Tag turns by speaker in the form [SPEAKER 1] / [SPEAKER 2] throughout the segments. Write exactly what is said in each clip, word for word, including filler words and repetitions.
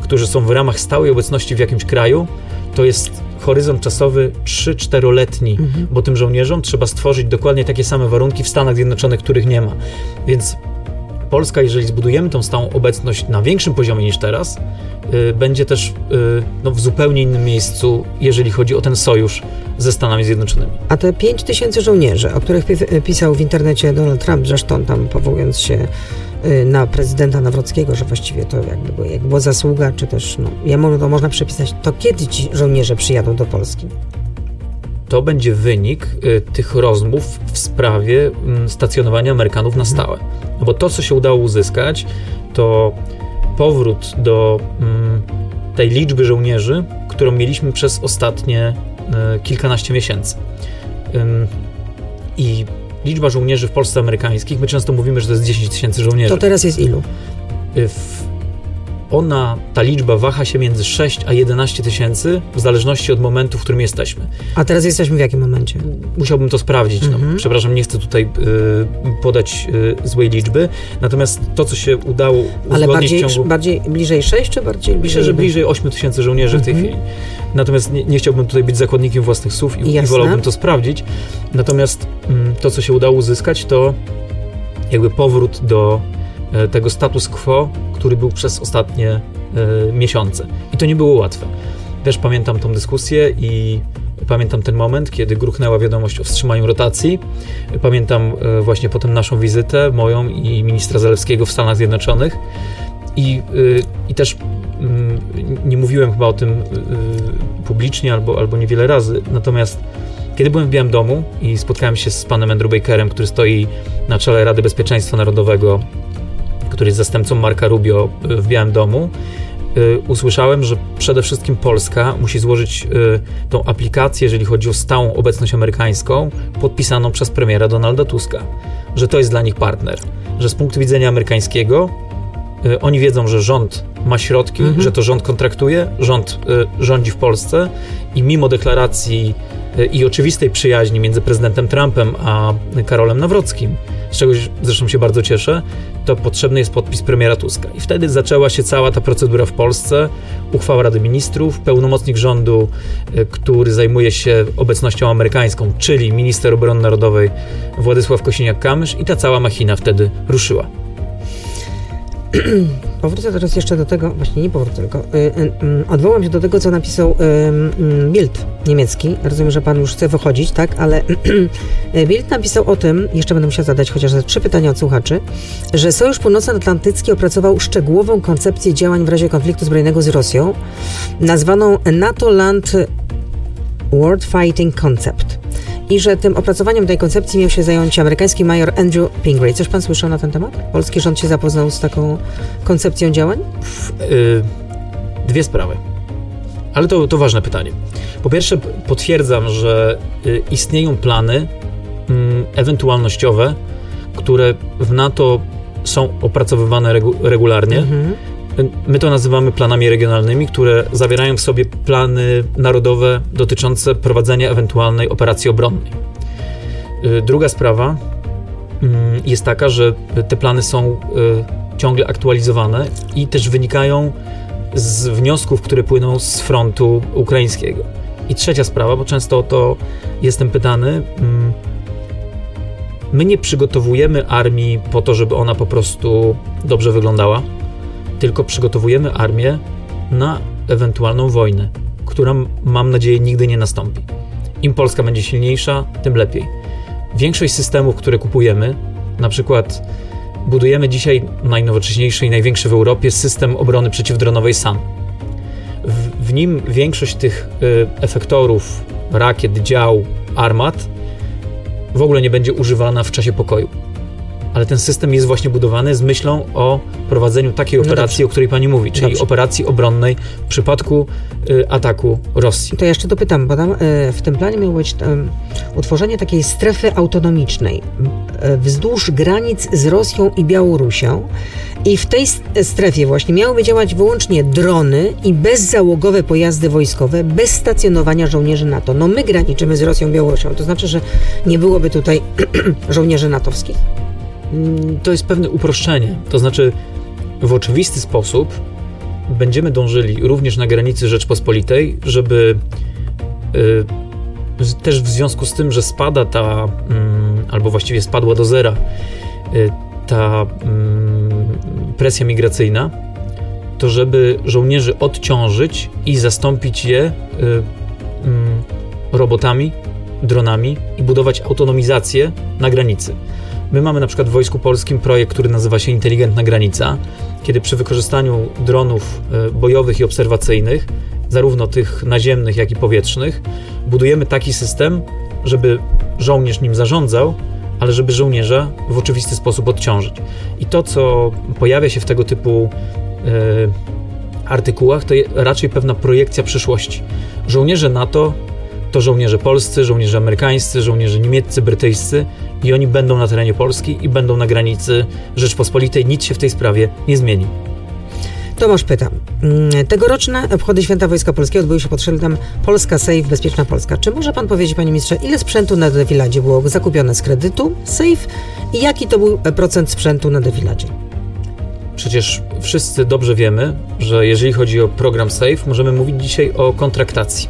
[SPEAKER 1] którzy są w ramach stałej obecności w jakimś kraju, to jest horyzont czasowy trzy-czteroletni, mhm. bo tym żołnierzom trzeba stworzyć dokładnie takie same warunki w Stanach Zjednoczonych, których nie ma. Więc Polska, jeżeli zbudujemy tą stałą obecność na większym poziomie niż teraz, y, będzie też y, no, w zupełnie innym miejscu, jeżeli chodzi o ten sojusz ze Stanami Zjednoczonymi.
[SPEAKER 2] A te pięć tysięcy żołnierzy, o których pi- pisał w internecie Donald Trump, zresztą tam powołując się y, na prezydenta Nawrockiego, że właściwie to jakby było, jakby była zasługa, czy też, no, jemu to można przypisać, to kiedy ci żołnierze przyjadą do Polski?
[SPEAKER 1] To będzie wynik y, tych rozmów w sprawie y, stacjonowania Amerykanów na stałe. No bo to, co się udało uzyskać, to powrót do y, tej liczby żołnierzy, którą mieliśmy przez ostatnie y, kilkanaście miesięcy. Y, I liczba żołnierzy w Polsce amerykańskich, my często mówimy, że to jest dziesięć tysięcy żołnierzy.
[SPEAKER 2] To teraz jest ilu?
[SPEAKER 1] Y, w, Ona, ta liczba waha się między sześć a jedenaście tysięcy, w zależności od momentu, w którym jesteśmy.
[SPEAKER 2] A teraz jesteśmy w jakim momencie? Musiałbym
[SPEAKER 1] to sprawdzić. Mm-hmm. No, przepraszam, nie chcę tutaj y, podać y, złej liczby. Natomiast to, co się udało uzgodnić
[SPEAKER 2] Ale bardziej,
[SPEAKER 1] w ciągu...
[SPEAKER 2] bardziej bliżej sześć, czy bardziej...
[SPEAKER 1] Myślę, że bliżej osiem tysięcy żołnierzy mm-hmm. w tej chwili. Natomiast nie, nie chciałbym tutaj być zakładnikiem własnych słów i, i wolałbym to sprawdzić. Natomiast mm, to, co się udało uzyskać, to jakby powrót do y, tego status quo, który był przez ostatnie y, miesiące. I to nie było łatwe. Też pamiętam tą dyskusję i pamiętam ten moment, kiedy gruchnęła wiadomość o wstrzymaniu rotacji. Pamiętam y, właśnie potem naszą wizytę, moją i ministra Zalewskiego w Stanach Zjednoczonych. I, y, i też y, nie mówiłem chyba o tym y, publicznie albo, albo niewiele razy. Natomiast kiedy byłem w Białym Domu i spotkałem się z panem Andrew Bakerem, który stoi na czele Rady Bezpieczeństwa Narodowego, który jest zastępcą Marka Rubio w Białym Domu, y, usłyszałem, że przede wszystkim Polska musi złożyć y, tą aplikację, jeżeli chodzi o stałą obecność amerykańską, podpisaną przez premiera Donalda Tuska, że to jest dla nich partner, że z punktu widzenia amerykańskiego y, oni wiedzą, że rząd ma środki, mhm. że to rząd kontraktuje, rząd y, rządzi w Polsce i mimo deklaracji y, i oczywistej przyjaźni między prezydentem Trumpem a Karolem Nawrockim, z czego zresztą się bardzo cieszę, to potrzebny jest podpis premiera Tuska. I wtedy zaczęła się cała ta procedura w Polsce, uchwała Rady Ministrów, pełnomocnik rządu, który zajmuje się obecnością amerykańską, czyli minister obrony narodowej Władysław Kosiniak-Kamysz i ta cała machina wtedy ruszyła.
[SPEAKER 2] Powrócę teraz jeszcze do tego, właśnie nie powrócę, tylko y, y, odwołam się do tego, co napisał y, y, Bild niemiecki. Rozumiem, że pan już chce wychodzić, tak? Ale y, Bild napisał o tym, jeszcze będę musiała zadać chociaż trzy pytania od słuchaczy, że Sojusz Północnoatlantycki opracował szczegółową koncepcję działań w razie konfliktu zbrojnego z Rosją, nazwaną NATO Land World Fighting Concept. I że tym opracowaniem tej koncepcji miał się zająć amerykański major Andrew Pingree. Coś pan słyszał na ten temat? Polski rząd się zapoznał z taką koncepcją działań?
[SPEAKER 1] Yy, dwie sprawy. Ale to, to ważne pytanie. Po pierwsze, potwierdzam, że y, istnieją plany y, ewentualnościowe, które w NATO są opracowywane regu- regularnie. Mhm. My to nazywamy planami regionalnymi, które zawierają w sobie plany narodowe dotyczące prowadzenia ewentualnej operacji obronnej. Druga sprawa jest taka, że te plany są ciągle aktualizowane i też wynikają z wniosków, które płyną z frontu ukraińskiego. I trzecia sprawa, bo często o to jestem pytany, my nie przygotowujemy armii po to, żeby ona po prostu dobrze wyglądała, tylko przygotowujemy armię na ewentualną wojnę, która, mam nadzieję, nigdy nie nastąpi. Im Polska będzie silniejsza, tym lepiej. Większość systemów, które kupujemy, na przykład budujemy dzisiaj najnowocześniejszy i największy w Europie system obrony przeciwdronowej S A M. W, w nim większość tych y, efektorów, rakiet, dział, armat w ogóle nie będzie używana w czasie pokoju. Ale ten system jest właśnie budowany z myślą o prowadzeniu takiej operacji, no o której pani mówi, czyli dobrze. Operacji obronnej w przypadku y, ataku Rosji.
[SPEAKER 2] To ja jeszcze dopytam, bo tam y, w tym planie miało być y, utworzenie takiej strefy autonomicznej y, wzdłuż granic z Rosją i Białorusią i w tej strefie właśnie miałyby działać wyłącznie drony i bezzałogowe pojazdy wojskowe bez stacjonowania żołnierzy NATO. No my graniczymy z Rosją i Białorusią, to znaczy, że nie byłoby tutaj żołnierzy natowskich?
[SPEAKER 1] To jest pewne uproszczenie. To znaczy, w oczywisty sposób będziemy dążyli również na granicy Rzeczpospolitej, żeby y, też w związku z tym, że spada ta, y, albo właściwie spadła do zera y, ta y, presja migracyjna, to żeby żołnierzy odciążyć i zastąpić je y, y, robotami, dronami i budować autonomizację na granicy. My mamy na przykład w Wojsku Polskim projekt, który nazywa się Inteligentna Granica, kiedy przy wykorzystaniu dronów bojowych i obserwacyjnych, zarówno tych naziemnych, jak i powietrznych, budujemy taki system, żeby żołnierz nim zarządzał, ale żeby żołnierza w oczywisty sposób odciążyć. I to, co pojawia się w tego typu e, artykułach, to raczej pewna projekcja przyszłości. Żołnierze NATO to żołnierze polscy, żołnierze amerykańscy, żołnierze niemieccy, brytyjscy i oni będą na terenie Polski i będą na granicy Rzeczpospolitej. Nic się w tej sprawie nie zmieni.
[SPEAKER 2] Tomasz pyta. Tegoroczne obchody Święta Wojska Polskiego odbyły się pod szyldem Polska Safe, Bezpieczna Polska. Czy może pan powiedzieć, panie ministrze, ile sprzętu na defiladzie było zakupione z kredytu Safe i jaki to był procent sprzętu na defiladzie?
[SPEAKER 1] Przecież wszyscy dobrze wiemy, że jeżeli chodzi o program Safe, możemy mówić dzisiaj o kontraktacji.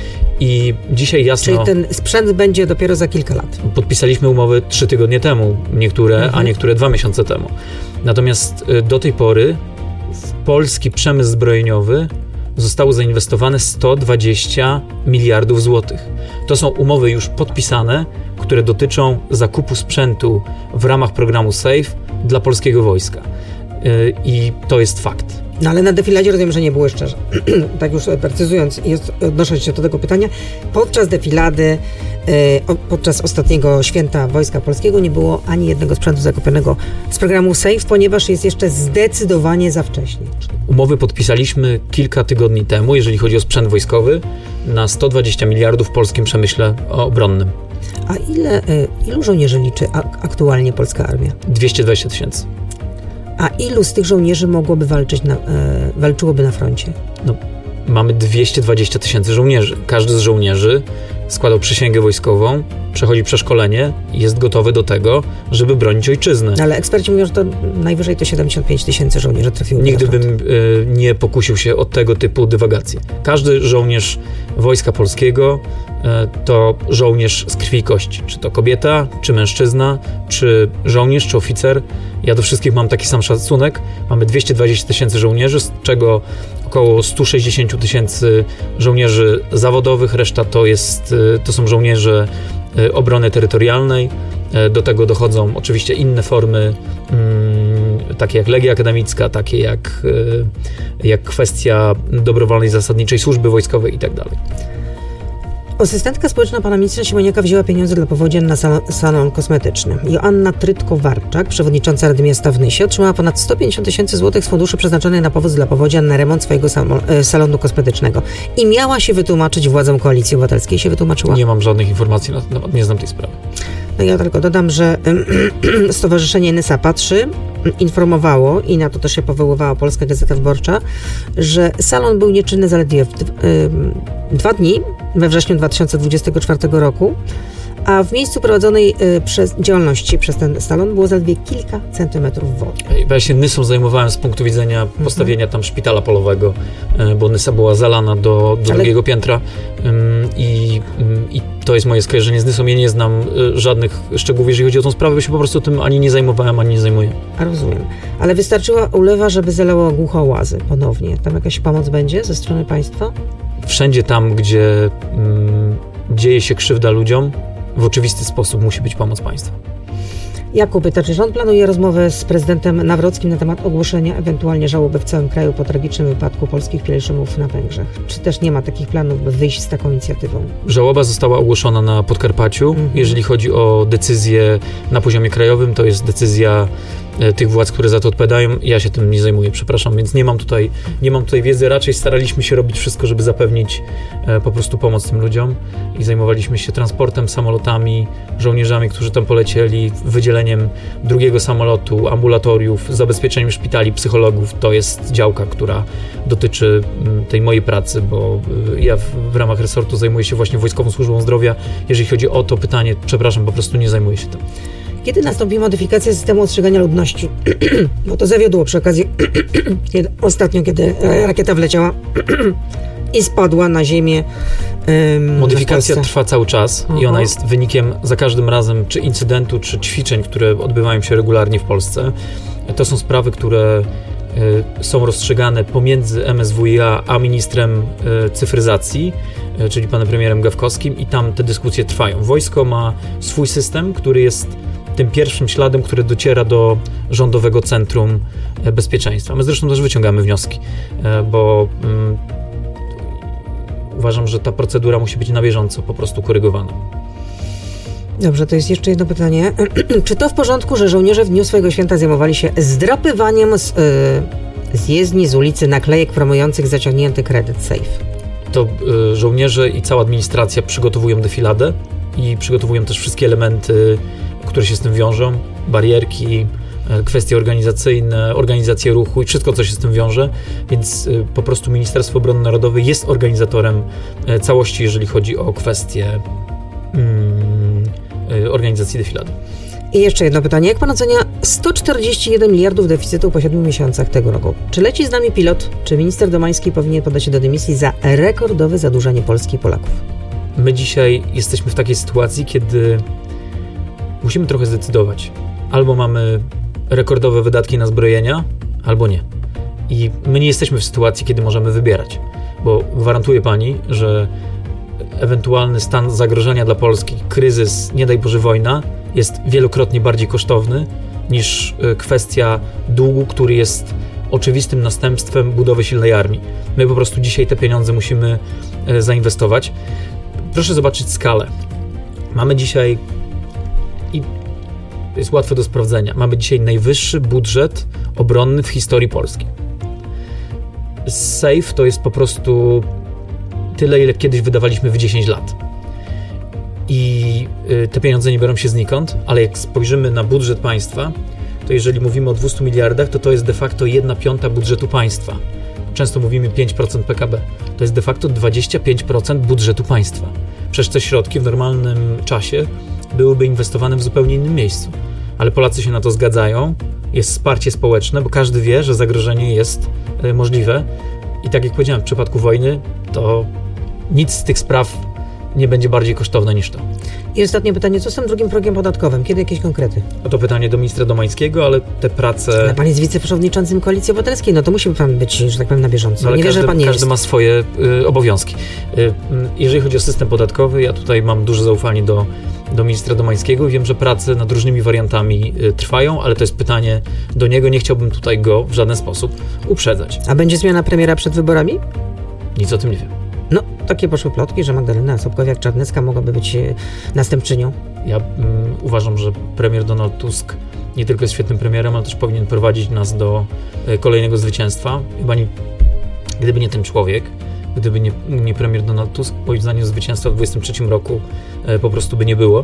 [SPEAKER 1] I dzisiaj jasno...
[SPEAKER 2] Czyli ten sprzęt będzie dopiero za kilka lat.
[SPEAKER 1] Podpisaliśmy umowy trzy tygodnie temu, niektóre, mhm. a niektóre dwa miesiące temu. Natomiast do tej pory w polski przemysł zbrojeniowy zostało zainwestowane sto dwadzieścia miliardów złotych. To są umowy już podpisane, które dotyczą zakupu sprzętu w ramach programu Safe dla polskiego wojska. I to jest fakt.
[SPEAKER 2] No ale na defiladzie rozumiem, że nie było szczerze. Tak już precyzując i odnosząc się do tego pytania, podczas defilady, podczas ostatniego Święta Wojska Polskiego nie było ani jednego sprzętu zakupionego z programu Safe, ponieważ jest jeszcze zdecydowanie za wcześnie.
[SPEAKER 1] Umowy podpisaliśmy kilka tygodni temu, jeżeli chodzi o sprzęt wojskowy, na sto dwadzieścia miliardów w polskim przemyśle obronnym.
[SPEAKER 2] A ile, ilu żołnierzy liczy aktualnie polska armia?
[SPEAKER 1] dwieście dwadzieścia tysięcy.
[SPEAKER 2] A ilu z tych żołnierzy mogłoby walczyć na, e, walczyłoby na froncie?
[SPEAKER 1] No, mamy dwieście dwadzieścia tysięcy żołnierzy. Każdy z żołnierzy składał przysięgę wojskową, przechodzi przeszkolenie i jest gotowy do tego, żeby bronić ojczyzny.
[SPEAKER 2] Ale eksperci mówią, że to najwyżej to siedemdziesiąt pięć tysięcy żołnierzy trafiło na
[SPEAKER 1] Nigdy bym y, nie pokusił się o tego typu dywagacje. Każdy żołnierz Wojska Polskiego y, to żołnierz z krwi i kości. Czy to kobieta, czy mężczyzna, czy żołnierz, czy oficer. Ja do wszystkich mam taki sam szacunek. Mamy dwieście dwadzieścia tysięcy żołnierzy, z czego około sto sześćdziesiąt tysięcy żołnierzy zawodowych, reszta to, jest, to są żołnierze obrony terytorialnej. Do tego dochodzą oczywiście inne formy, takie jak Legia Akademicka, takie jak, jak kwestia dobrowolnej zasadniczej służby wojskowej i tak dalej.
[SPEAKER 2] Asystentka społeczna pana ministra Siemoniaka wzięła pieniądze dla powodzian na salon, salon kosmetyczny. Joanna Trytko-Warczak, przewodnicząca Rady Miasta w Nysie, otrzymała ponad sto pięćdziesiąt tysięcy złotych z funduszy przeznaczonych na powóz dla powodzian na remont swojego salon, salonu kosmetycznego. I miała się wytłumaczyć władzom Koalicji Obywatelskiej. Się wytłumaczyła?
[SPEAKER 1] Nie mam żadnych informacji na ten temat, nie znam tej sprawy.
[SPEAKER 2] No ja tylko dodam, że Stowarzyszenie Nysa Patrzy informowało, i na to też się powoływała Polska Gazeta Wyborcza, że salon był nieczynny zaledwie w dwa dni we wrześniu dwa tysiące dwudziestego czwartego roku, a w miejscu prowadzonej y, przez działalności przez ten salon było zaledwie kilka centymetrów wody.
[SPEAKER 1] Ja się Nysą zajmowałem z punktu widzenia mhm. postawienia tam szpitala polowego, y, bo Nysa była zalana do, do Ale... drugiego piętra y, i, y, i to jest moje skojarzenie z Nysą. Ja nie znam y, żadnych szczegółów, jeżeli chodzi o tą sprawę, bo się po prostu tym ani nie zajmowałem, ani nie zajmuję.
[SPEAKER 2] A rozumiem. Ale wystarczyła ulewa, żeby zalało Głuchołazy ponownie. Tam jakaś pomoc będzie ze strony państwa?
[SPEAKER 1] Wszędzie tam, gdzie y, dzieje się krzywda ludziom, w oczywisty sposób musi być pomoc państwa.
[SPEAKER 2] Jakub pyta, czy rząd planuje rozmowę z prezydentem Nawrockim na temat ogłoszenia ewentualnie żałoby w całym kraju po tragicznym wypadku polskich pielgrzymów na Węgrzech? Czy też nie ma takich planów, by wyjść z taką inicjatywą?
[SPEAKER 1] Żałoba została ogłoszona na Podkarpaciu. Mhm. Jeżeli chodzi o decyzję na poziomie krajowym, to jest decyzja tych władz, które za to odpowiadają. Ja się tym nie zajmuję, przepraszam, więc nie mam tutaj, nie mam tutaj wiedzy. Raczej staraliśmy się robić wszystko, żeby zapewnić e, po prostu pomoc tym ludziom i zajmowaliśmy się transportem, samolotami, żołnierzami, którzy tam polecieli, wydzieleniem drugiego samolotu, ambulatoriów, zabezpieczeniem szpitali, psychologów. To jest działka, która dotyczy m, tej mojej pracy, bo y, ja w, w ramach resortu zajmuję się właśnie Wojskową Służbą Zdrowia. Jeżeli chodzi o to pytanie, przepraszam, po prostu nie zajmuję się tym.
[SPEAKER 2] Kiedy nastąpi modyfikacja systemu ostrzegania ludności? No to zawiodło przy okazji kiedy, ostatnio, kiedy rakieta wleciała i spadła na ziemię. Um,
[SPEAKER 1] Modyfikacja trwa cały czas uh-huh. i ona jest wynikiem za każdym razem czy incydentu, czy ćwiczeń, które odbywają się regularnie w Polsce. To są sprawy, które y, są rozstrzygane pomiędzy M S W i A a ministrem y, cyfryzacji, y, czyli panem premierem Gawkowskim, i tam te dyskusje trwają. Wojsko ma swój system, który jest tym pierwszym śladem, który dociera do Rządowego Centrum Bezpieczeństwa. My zresztą też wyciągamy wnioski, y, bo y, uważam, że ta procedura musi być na bieżąco po prostu korygowana.
[SPEAKER 2] Dobrze, to jest jeszcze jedno pytanie. Czy to w porządku, że żołnierze w dniu swojego święta zajmowali się zdrapywaniem z, yy, z jezdni, z ulicy naklejek promujących zaciągnięty kredyt Safe?
[SPEAKER 1] To yy, żołnierze i cała administracja przygotowują defiladę i przygotowują też wszystkie elementy, które się z tym wiążą, barierki, kwestie organizacyjne, organizację ruchu i wszystko, co się z tym wiąże, więc y, po prostu Ministerstwo Obrony Narodowej jest organizatorem y, całości, jeżeli chodzi o kwestie y, y, organizacji defilady.
[SPEAKER 2] I jeszcze jedno pytanie. Jak pan ocenia sto czterdzieści jeden miliardów deficytu po siedmiu miesiącach tego roku? Czy leci z nami pilot? Czy minister Domański powinien podać się do dymisji za rekordowe zadłużanie Polski i Polaków?
[SPEAKER 1] My dzisiaj jesteśmy w takiej sytuacji, kiedy musimy trochę zdecydować. Albo mamy rekordowe wydatki na zbrojenia, albo nie. I my nie jesteśmy w sytuacji, kiedy możemy wybierać, bo gwarantuję pani, że ewentualny stan zagrożenia dla Polski, kryzys, nie daj Boże wojna, jest wielokrotnie bardziej kosztowny niż kwestia długu, który jest oczywistym następstwem budowy silnej armii. My po prostu dzisiaj te pieniądze musimy zainwestować. Proszę zobaczyć skalę. Mamy dzisiaj, i jest łatwe do sprawdzenia, mamy dzisiaj najwyższy budżet obronny w historii Polski. Safe to jest po prostu tyle, ile kiedyś wydawaliśmy w dziesięć lat. I te pieniądze nie biorą się znikąd, ale jak spojrzymy na budżet państwa, to jeżeli mówimy o dwustu miliardach, to to jest de facto jedna piąta budżetu państwa. Często mówimy pięć procent P K B. To jest de facto dwadzieścia pięć procent budżetu państwa. Przecież te środki w normalnym czasie byłyby inwestowane w zupełnie innym miejscu. Ale Polacy się na to zgadzają, jest wsparcie społeczne, bo każdy wie, że zagrożenie jest y, możliwe. I tak jak powiedziałem, w przypadku wojny to nic z tych spraw nie będzie bardziej kosztowne niż to.
[SPEAKER 2] I ostatnie pytanie, co z tym drugim progiem podatkowym? Kiedy jakieś konkrety?
[SPEAKER 1] No to pytanie do ministra Domańskiego, ale te prace...
[SPEAKER 2] Ale pan jest wiceprzewodniczącym Koalicji Obywatelskiej, no to musi pan być, że tak powiem, na bieżąco.
[SPEAKER 1] No ale
[SPEAKER 2] nie
[SPEAKER 1] każdy,
[SPEAKER 2] wie, że pan nie
[SPEAKER 1] każdy
[SPEAKER 2] jest.
[SPEAKER 1] ma swoje y, obowiązki. Y, jeżeli chodzi o system podatkowy, ja tutaj mam duże zaufanie do, do ministra Domańskiego. Wiem, że prace nad różnymi wariantami y, trwają, ale to jest pytanie do niego. Nie chciałbym tutaj go w żaden sposób uprzedzać.
[SPEAKER 2] A będzie zmiana premiera przed wyborami?
[SPEAKER 1] Nic o tym nie wiem.
[SPEAKER 2] No, takie poszły plotki, że Magdalena Sobkowiak-Czarnecka mogłaby być następczynią.
[SPEAKER 1] Ja mm, uważam, że premier Donald Tusk nie tylko jest świetnym premierem, ale też powinien prowadzić nas do e, kolejnego zwycięstwa. Chyba nie, gdyby nie ten człowiek, gdyby nie, nie premier Donald Tusk, moim zdaniem zwycięstwa w dwudziestym trzecim roku e, po prostu by nie było.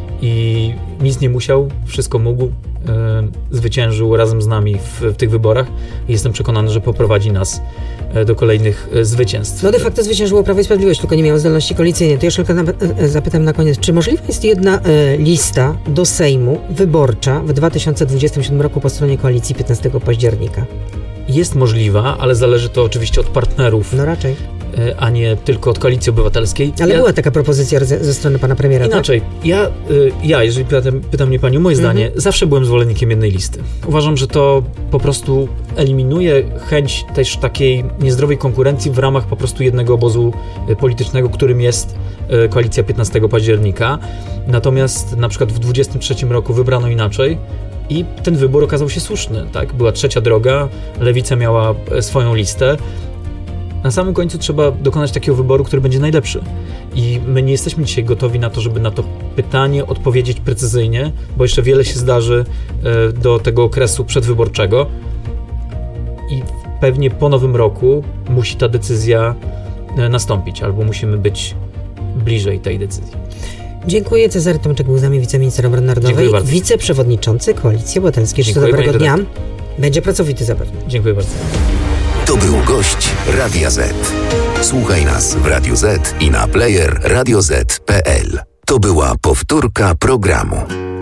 [SPEAKER 1] I nic nie musiał, wszystko mógł, e, zwyciężył razem z nami w, w tych wyborach i jestem przekonany, że poprowadzi nas e, do kolejnych e, zwycięstw.
[SPEAKER 2] No de facto zwyciężyło Prawo i Sprawiedliwość, tylko nie miało zdolności koalicyjnej. To jeszcze tylko na, zapytam na koniec, czy możliwa jest jedna e, lista do Sejmu wyborcza w dwa tysiące dwudziestym siódmym roku po stronie koalicji piętnastego października?
[SPEAKER 1] Jest możliwa, ale zależy to oczywiście od partnerów.
[SPEAKER 2] No raczej.
[SPEAKER 1] A nie tylko od Koalicji Obywatelskiej.
[SPEAKER 2] Ale
[SPEAKER 1] ja...
[SPEAKER 2] była taka propozycja ze, ze strony pana premiera,
[SPEAKER 1] Inaczej, tak? ja, ja, jeżeli pyta, pyta mnie pani o moje zdanie, mhm. zawsze byłem zwolennikiem jednej listy. Uważam, że to po prostu eliminuje chęć też takiej niezdrowej konkurencji w ramach po prostu jednego obozu politycznego, którym jest Koalicja piętnastego października. Natomiast na przykład w dwudziestym trzecim roku wybrano inaczej i ten wybór okazał się słuszny. Tak? Była trzecia droga, Lewica miała swoją listę. Na samym końcu trzeba dokonać takiego wyboru, który będzie najlepszy. I my nie jesteśmy dzisiaj gotowi na to, żeby na to pytanie odpowiedzieć precyzyjnie, bo jeszcze wiele się zdarzy do tego okresu przedwyborczego i pewnie po nowym roku musi ta decyzja nastąpić, albo musimy być bliżej tej decyzji.
[SPEAKER 2] Dziękuję. Cezary Tomczyk był z nami, wiceminister obrony narodowej, wiceprzewodniczący Koalicji Obywatelskiej. Życzę dobrego dnia. Będzie pracowity zapewne.
[SPEAKER 1] Dziękuję bardzo.
[SPEAKER 3] To był gość Radia Z. Słuchaj nas w Radio Z i na player radio zet kropka pe el. To była powtórka programu.